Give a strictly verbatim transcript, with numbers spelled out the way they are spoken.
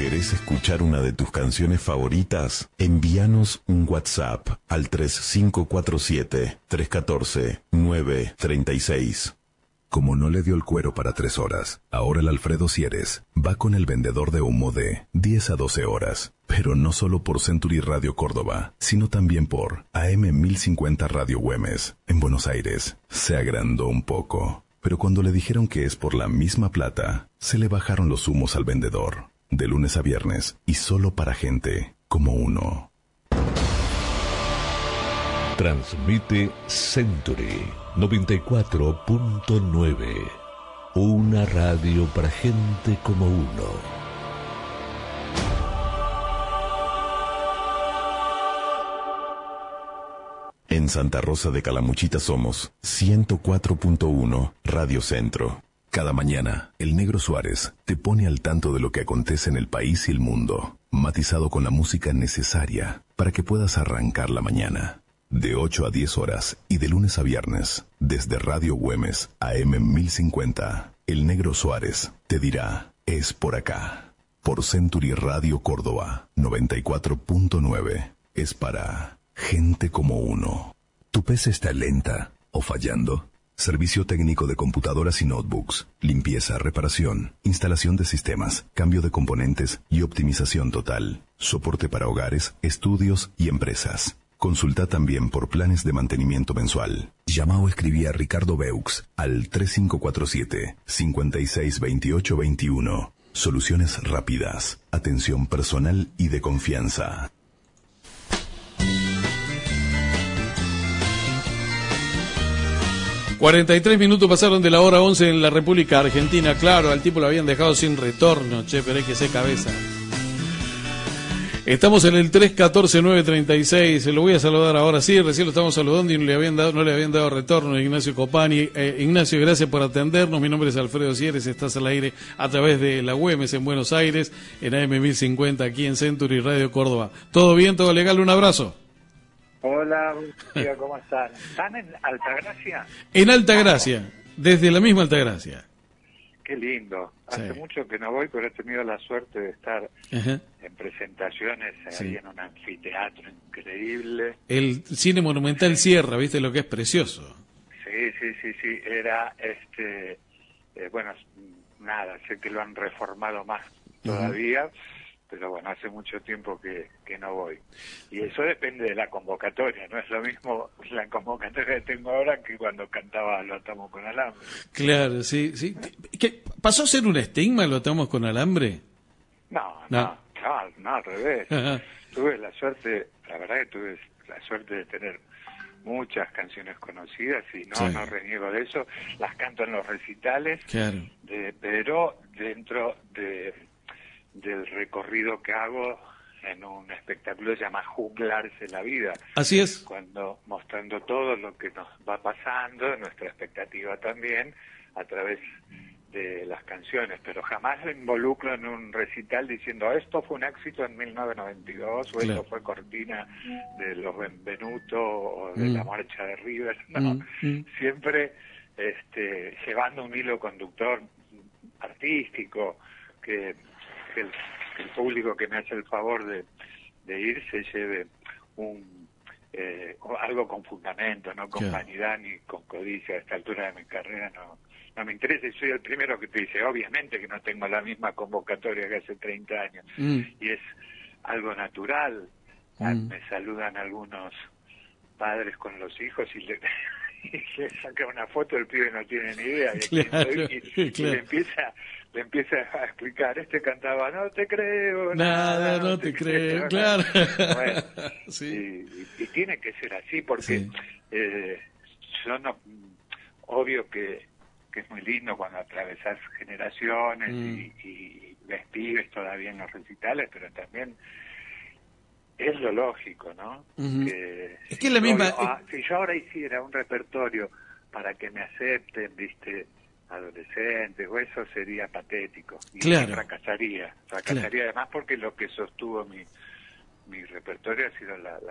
¿Querés escuchar una de tus canciones favoritas? Envíanos un WhatsApp al tres cinco cuatro siete, tres uno cuatro, nueve tres seis. Como no le dio el cuero para tres horas, ahora el Alfredo Sieres va con el vendedor de humo de diez a doce horas. Pero no solo por Century Radio Córdoba, sino también por A M mil cincuenta Radio Güemes, en Buenos Aires. Se agrandó un poco, pero cuando le dijeron que es por la misma plata, se le bajaron los humos al vendedor. De lunes a viernes, y solo para gente como uno. Transmite Century noventa y cuatro punto nueve. Una radio para gente como uno. En Santa Rosa de Calamuchita somos ciento cuatro punto uno Radio Centro. Cada mañana, el Negro Suárez te pone al tanto de lo que acontece en el país y el mundo, matizado con la música necesaria para que puedas arrancar la mañana. De ocho a diez horas y de lunes a viernes, desde Radio Güemes A M mil cincuenta, el Negro Suárez te dirá, es por acá. Por Century Radio Córdoba, noventa y cuatro punto nueve, es para gente como uno. ¿Tu P C está lenta o fallando? Servicio técnico de computadoras y notebooks, limpieza, reparación, instalación de sistemas, cambio de componentes y optimización total. Soporte para hogares, estudios y empresas. Consulta también por planes de mantenimiento mensual. Llama o escribí a Ricardo Beux al tres cinco cuatro siete, cinco seis dos ocho dos uno. Soluciones rápidas, atención personal y de confianza. cuarenta y tres minutos pasaron de la hora once en la República Argentina. Claro, al tipo lo habían dejado sin retorno, che, pero hay que ser cabeza. Estamos en el tres uno cuatro, nueve tres seis. Lo voy a saludar ahora. Sí, recién lo estamos saludando y no le habían dado, no le habían dado retorno a Ignacio Copani. Eh, Ignacio, gracias por atendernos. Mi nombre es Alfredo Sieres. Estás al aire a través de la Güemes en Buenos Aires, en A M mil cincuenta, aquí en Century Radio Córdoba. ¿Todo bien? ¿Todo legal? Un abrazo. Hola, ¿cómo están? ¿Están en Altagracia? En Altagracia, desde la misma Altagracia. Qué lindo. Hace sí. mucho que no voy, pero he tenido la suerte de estar Ajá. en presentaciones sí. ahí en un anfiteatro increíble. El Cine Monumental Sierra, ¿viste lo que es precioso? Sí, sí, sí, sí. Era, este, eh, bueno, nada, sé que lo han reformado más todavía. Uh-huh. Pero bueno, hace mucho tiempo que, que no voy. Y eso depende de la convocatoria, no es lo mismo la convocatoria que tengo ahora que cuando cantaba Lo Atamos con Alambre. Claro, sí, sí. ¿Qué, ¿Pasó a ser un estigma Lo Atamos con Alambre? No, no, no, no, no al revés. Ajá. Tuve la suerte, la verdad que tuve la suerte de tener muchas canciones conocidas y no, sí. no reniego de eso. Las canto en los recitales, claro. de, pero dentro de... del recorrido que hago en un espectáculo que se llama Juglarse la Vida. Así es. Cuando mostrando todo lo que nos va pasando, nuestra expectativa también, a través de las canciones, pero jamás lo involucro en un recital diciendo esto fue un éxito en mil novecientos noventa y dos o claro. esto fue cortina de Los Benvenuto o de mm. la Marcha de River. No, mm. Mm. siempre este, llevando un hilo conductor artístico que Que el, que el público que me hace el favor de, de ir se lleve un eh, algo con fundamento, no con claro. vanidad ni con codicia. A esta altura de mi carrera no no me interesa, y soy el primero que te dice, obviamente que no tengo la misma convocatoria que hace treinta años, mm. y es algo natural. Mm. Me saludan algunos padres con los hijos y le, y le saca una foto, el pibe no tiene ni idea, y, claro, y, y claro. le empieza le empieza a explicar, este cantaba, no te creo, nada, nada no, no te, te creo, creo, claro. Bueno, sí. y, y, y tiene que ser así, porque sí. eh, yo no, obvio que, que es muy lindo cuando atravesás generaciones mm. y, y ves pibes todavía en los recitales, pero también es lo lógico, ¿no? Uh-huh. Que, es que es la misma... Yo, ah, si yo ahora hiciera un repertorio para que me acepten, viste, adolescentes, o eso sería patético. Y claro. fracasaría. Fracasaría claro. además porque lo que sostuvo mi, mi repertorio ha sido la, la